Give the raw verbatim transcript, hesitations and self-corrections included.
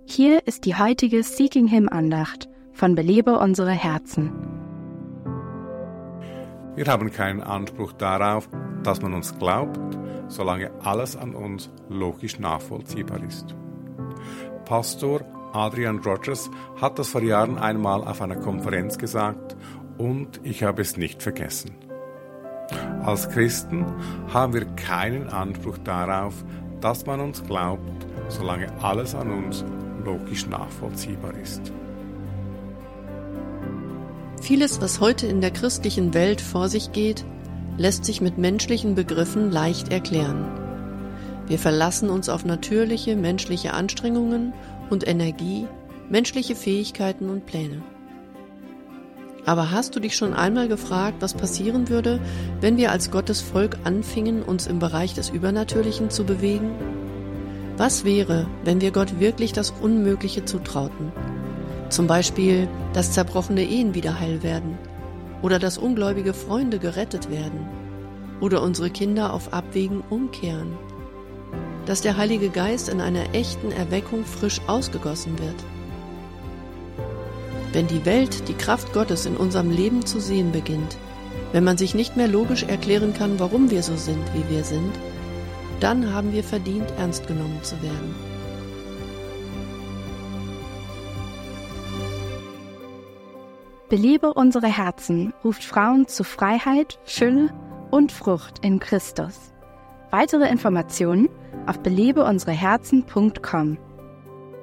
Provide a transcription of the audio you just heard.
Hier ist die heutige Seeking Him Andacht von Belebe unsere Herzen. Wir haben keinen Anspruch darauf, dass man uns glaubt, solange alles an uns logisch nachvollziehbar ist. Pastor Adrian Rogers hat das vor Jahren einmal auf einer Konferenz gesagt und ich habe es nicht vergessen. Als Christen haben wir keinen Anspruch darauf, dass man uns glaubt, solange alles an uns logisch nachvollziehbar ist. Vieles, was heute in der christlichen Welt vor sich geht, lässt sich mit menschlichen Begriffen leicht erklären. Wir verlassen uns auf natürliche menschliche Anstrengungen und Energie, menschliche Fähigkeiten und Pläne. Aber hast du dich schon einmal gefragt, was passieren würde, wenn wir als Gottes Volk anfingen, uns im Bereich des Übernatürlichen zu bewegen? Was wäre, wenn wir Gott wirklich das Unmögliche zutrauten? Zum Beispiel, dass zerbrochene Ehen wieder heil werden oder dass ungläubige Freunde gerettet werden oder unsere Kinder auf Abwägen umkehren, dass der Heilige Geist in einer echten Erweckung frisch ausgegossen wird. Wenn die Welt die Kraft Gottes in unserem Leben zu sehen beginnt, wenn man sich nicht mehr logisch erklären kann, warum wir so sind, wie wir sind, dann haben wir verdient, ernst genommen zu werden. Belebe unsere Herzen ruft Frauen zu Freiheit, Fülle und Frucht in Christus. Weitere Informationen auf belebe unsere herzen punkt com.